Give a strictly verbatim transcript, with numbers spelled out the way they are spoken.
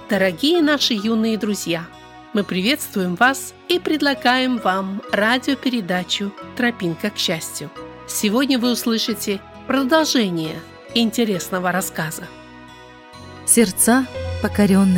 Дорогие наши юные друзья, мы приветствуем вас и предлагаем вам радиопередачу «Тропинка к счастью». Сегодня вы услышите продолжение интересного рассказа. Сердца покоренные